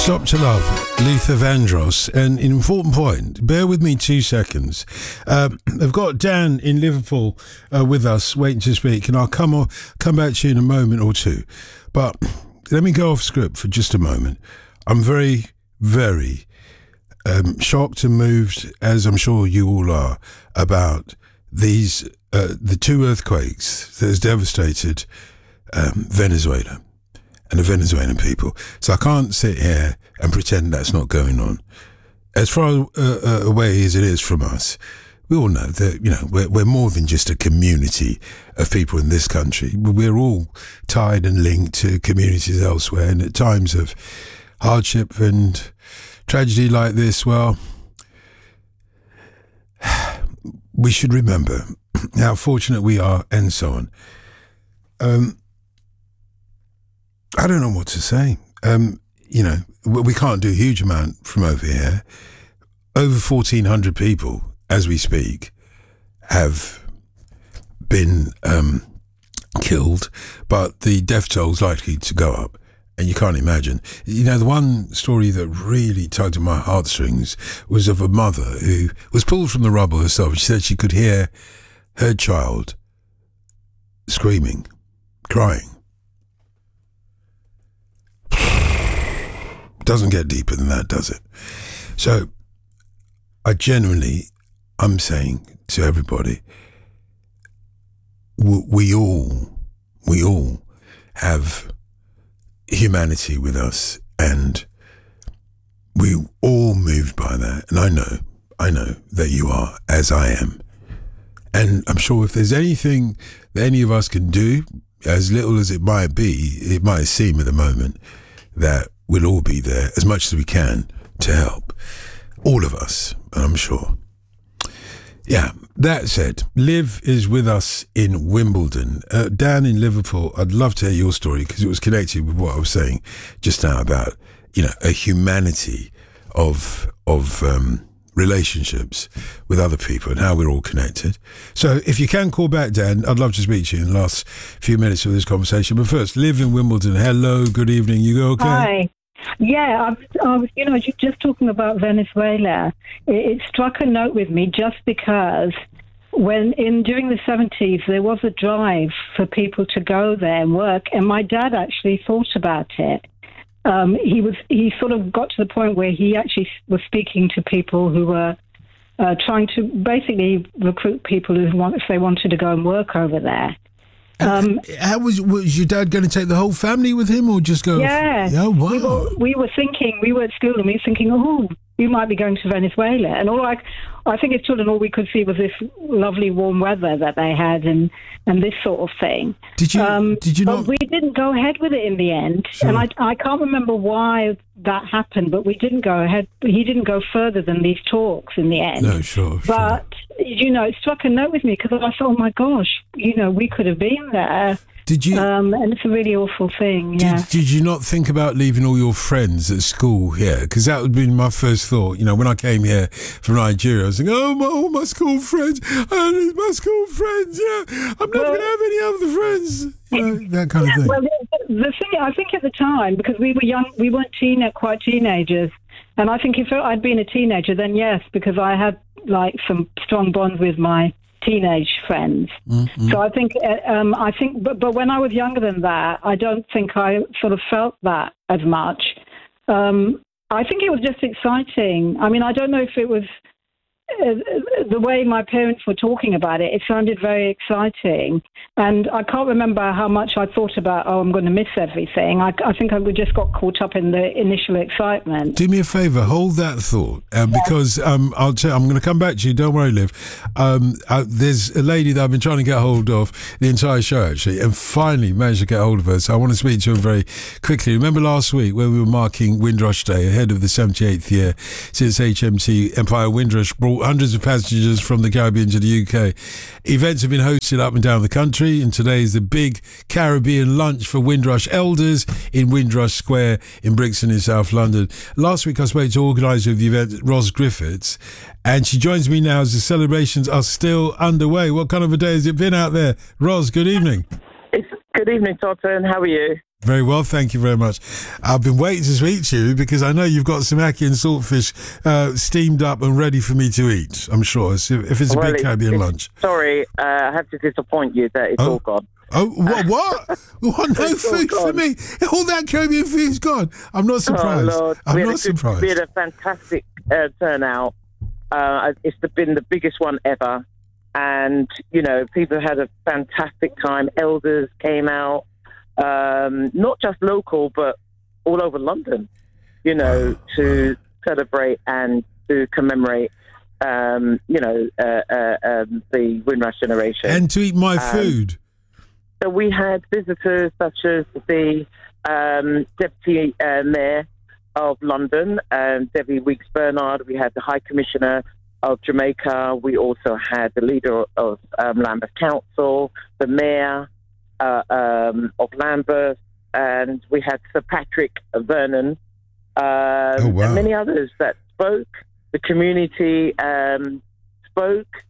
Stop to Love, Luther Vandross. An important point, bear with me 2 seconds. I've got Dan in Liverpool with us, waiting to speak, and I'll come back to you in a moment or two. But let me go off script for just a moment. I'm very, very shocked and moved, as I'm sure you all are, about these the 2 earthquakes that has devastated Venezuela and the Venezuelan people. So I can't sit here and pretend that's not going on. As far away as it is from us, we all know that, we're more than just a community of people in this country. We're all tied and linked to communities elsewhere. And at times of hardship and tragedy like this, well, we should remember how fortunate we are and so on. I don't know what to say. We can't do a huge amount from over here. Over 1,400 people, as we speak, have been killed, but the death toll is likely to go up. And you can't imagine. The one story that really tugged at my heartstrings was of a mother who was pulled from the rubble herself. She said she could hear her child screaming, crying. Doesn't get deeper than that, does it? So I'm saying to everybody, we all have humanity with us, and we all moved by that. And I know that you are, as I am. And I'm sure if there's anything that any of us can do, as little as it might be, it might seem at the moment, that we'll all be there as much as we can to help. All of us, I'm sure. Yeah, that said, Liv is with us in Wimbledon. Dan in Liverpool, I'd love to hear your story because it was connected with what I was saying just now about, a humanity of relationships with other people and how we're all connected. So if you can call back, Dan, I'd love to speak to you in the last few minutes of this conversation. But first, Liv in Wimbledon, hello, good evening. You okay? Hi. Yeah, I was, just talking about Venezuela. It struck a note with me just because during the 70s, there was a drive for people to go there and work, and my dad actually thought about it. He sort of got to the point where he actually was speaking to people who were trying to basically recruit people if they wanted to go and work over there. How was your dad going to take the whole family with him, or just go? Yeah. Oh, wow. We were at school and we were thinking, you might be going to Venezuela. And I think as children, all we could see was this lovely warm weather that they had and this sort of thing. Did you not? But we didn't go ahead with it in the end. Sure. And I can't remember why that happened, but we didn't go ahead. He didn't go further than these talks in the end. No, sure. But, it struck a note with me because I thought, oh my gosh, we could have been there. Did you? And it's a really awful thing. Yeah. Did you not think about leaving all your friends at school here? Because that would have been my first thought. When I came here from Nigeria, I was thinking, all my school friends. I need my school friends. Yeah, I'm never going to have any other friends. That kind of thing. Well, the thing, I think at the time, because we were young, we weren't quite teenagers. And I think if I'd been a teenager, then yes, because I had some strong bonds with my teenage friends. Mm-hmm. So I think, but when I was younger than that, I don't think I sort of felt that as much. I think it was just exciting. I mean, I don't know if it was the way my parents were talking about it. It sounded very exciting. And I can't remember how much I thought about, I'm going to miss everything. I think I just got caught up in the initial excitement. Do me a favour, hold that thought, because I'm going to come back to you. Don't worry, Liv. There's a lady that I've been trying to get hold of the entire show, actually, and finally managed to get hold of her. So I want to speak to her very quickly. Remember last week when we were marking Windrush Day, ahead of the 78th year since HMT Empire Windrush brought hundreds of passengers from the Caribbean to the UK. Events have been hosted up and down the country, and today is the big Caribbean lunch for Windrush elders in Windrush Square in Brixton in South London. Last week I spoke to organiser of the event, Ros Griffiths, and she joins me now as the celebrations are still underway. What kind of a day has it been out there? Ros, good evening. Good evening, Totten. How are you? Very well, thank you very much. I've been waiting to speak to you because I know you've got some ackee and saltfish steamed up and ready for me to eat, I'm sure, if it's a big Caribbean lunch. Sorry, I have to disappoint you that it's all gone. Oh, what? What? No food for me? All that Caribbean food's gone. I'm not surprised. Oh, Lord. I'm not surprised. We had a fantastic turnout. It's been the biggest one ever. And, people had a fantastic time. Elders came out. Not just local, but all over London, to celebrate and to commemorate, the Windrush generation. And to eat my food. So we had visitors such as the Deputy Mayor of London, Debbie Weeks-Bernard. We had the High Commissioner of Jamaica. We also had the leader of Lambeth Council, the Mayor of Lambeth, and we had Sir Patrick Vernon, and many others that spoke. The community spoke,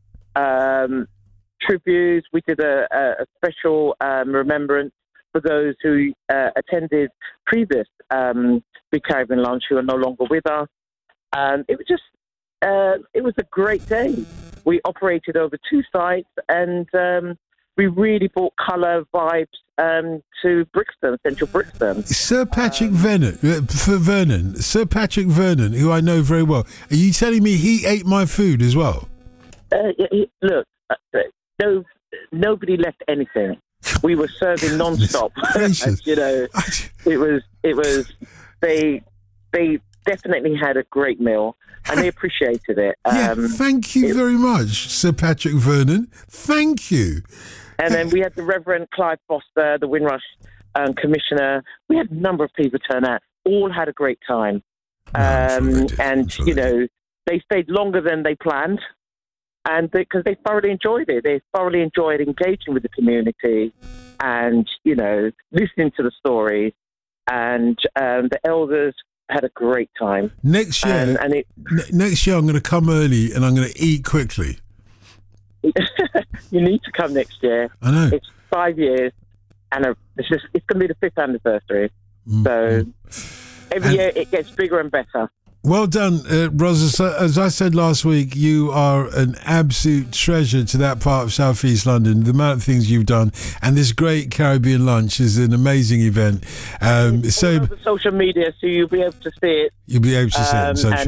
tributes. We did a special remembrance for those who attended previous Big Caribbean Lunch who are no longer with us. It was just, it was a great day. We operated over 2 sites, and we really brought colour vibes to Brixton, central Brixton. Sir Patrick Vernon, Sir Patrick Vernon, who I know very well. Are you telling me he ate my food as well? Look, nobody left anything. We were serving non-stop. It was. They definitely had a great meal, and they appreciated it. Thank you very much, Sir Patrick Vernon. Thank you. And then we had the Reverend Clive Foster, the Windrush Commissioner. We had a number of people turn out. All had a great time. They stayed longer than they planned, and because they thoroughly enjoyed it. They thoroughly enjoyed engaging with the community and, listening to the stories. And the elders had a great time. Next year, next year I'm going to come early and I'm going to eat quickly. You need to come next year. I know. It's 5 years, and it's going to be the 5th anniversary. So every year it gets bigger and better. Well done, Rosa. As I said last week, you are an absolute treasure to that part of South East London. The amount of things you've done, and this great Caribbean lunch is an amazing event. It's all over social media, so you'll be able to see it. You'll be able to see it on social